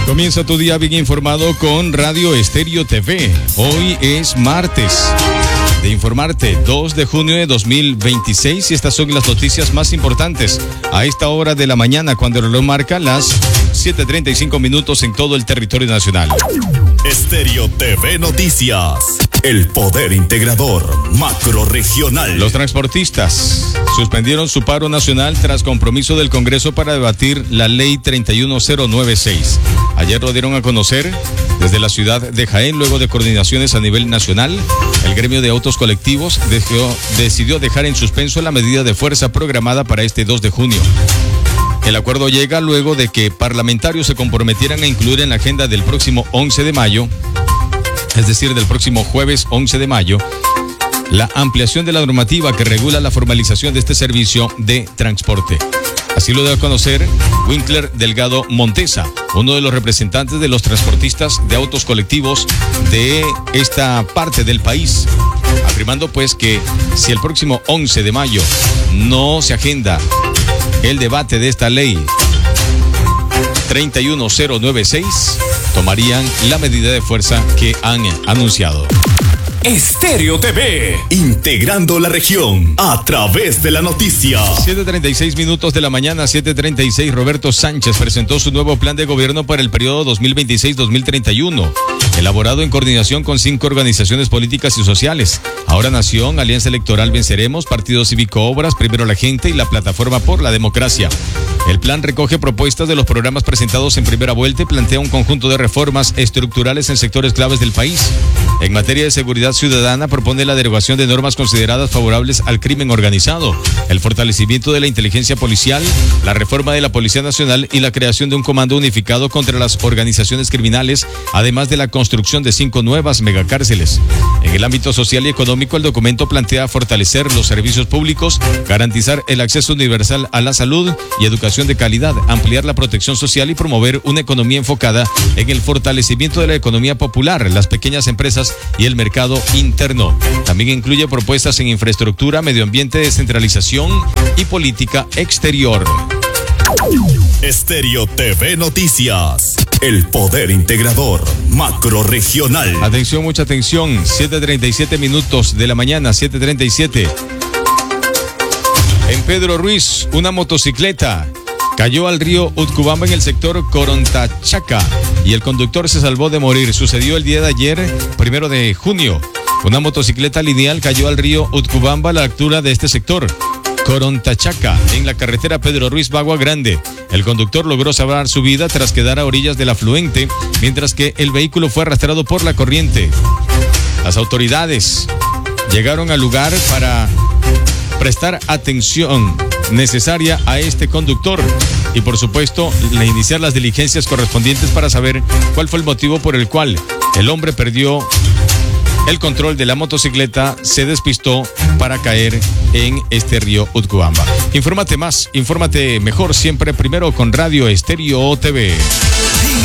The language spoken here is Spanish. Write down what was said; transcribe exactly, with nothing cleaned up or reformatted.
Comienza tu día bien informado con Radio Estéreo T V. Hoy es martes de informarte, dos de junio de dos mil veintiséis, y estas son las noticias más importantes a esta hora de la mañana, cuando el reloj marca las siete treinta y cinco minutos en todo el territorio nacional. Estéreo T V Noticias, el poder integrador macrorregional. Los transportistas suspendieron su paro nacional tras compromiso del Congreso para debatir la ley treinta y uno mil noventa y seis. Ayer lo dieron a conocer desde la ciudad de Jaén, luego de coordinaciones a nivel nacional. El gremio de autos colectivos dejó, decidió dejar en suspenso la medida de fuerza programada para este dos de junio. El acuerdo llega luego de que parlamentarios se comprometieran a incluir en la agenda del próximo once de mayo, es decir, del próximo jueves once de mayo, la ampliación de la normativa que regula la formalización de este servicio de transporte. Así lo dio a conocer Winkler Delgado Montesa, uno de los representantes de los transportistas de autos colectivos de esta parte del país, afirmando pues que si el próximo once de mayo no se agenda el debate de esta ley treinta y uno mil noventa y seis, tomarían la medida de fuerza que han anunciado. Estéreo T V, integrando la región a través de la noticia. siete treinta y seis minutos de la mañana, siete treinta y seis. Roberto Sánchez presentó su nuevo plan de gobierno para el periodo dos mil veintiséis a dos mil treinta y uno, elaborado en coordinación con cinco organizaciones políticas y sociales: Ahora Nación, Alianza Electoral Venceremos, Partido Cívico Obras, Primero la Gente y la Plataforma por la Democracia. El plan recoge propuestas de los programas presentados en primera vuelta y plantea un conjunto de reformas estructurales en sectores claves del país. En materia de seguridad ciudadana, propone la derogación de normas consideradas favorables al crimen organizado, el fortalecimiento de la inteligencia policial, la reforma de la Policía Nacional y la creación de un comando unificado contra las organizaciones criminales, además de la construcción de cinco nuevas megacárceles. En el ámbito social y económico, el documento plantea fortalecer los servicios públicos, garantizar el acceso universal a la salud y educación de calidad, ampliar la protección social y promover una economía enfocada en el fortalecimiento de la economía popular, las pequeñas empresas y el mercado interno. También incluye propuestas en infraestructura, medio ambiente, descentralización y política exterior. Estéreo T V Noticias, el poder integrador macrorregional. Atención, mucha atención. siete treinta y siete minutos de la mañana, siete treinta y siete. En Pedro Ruiz, una motocicleta cayó al río Utcubamba en el sector Corontachaca y el conductor se salvó de morir. Sucedió el día de ayer, primero de junio. Una motocicleta lineal cayó al río Utcubamba a la altura de este sector, Corontachaca, en la carretera Pedro Ruiz Bagua Grande. El conductor logró salvar su vida tras quedar a orillas del afluente, mientras que el vehículo fue arrastrado por la corriente. Las autoridades llegaron al lugar para prestar atención necesaria a este conductor y, por supuesto, iniciar las diligencias correspondientes para saber cuál fue el motivo por el cual el hombre perdió el control de la motocicleta, se despistó para caer en este río Utcubamba. Infórmate más, infórmate mejor, siempre primero con Radio Estéreo T V.